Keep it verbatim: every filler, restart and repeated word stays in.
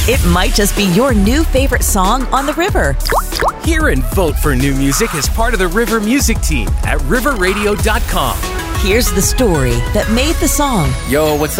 It might just be your new favorite song on the river. Hear and vote for new music as part of the River Music Team at river radio dot com. Here's the story that made the song. Yo, what's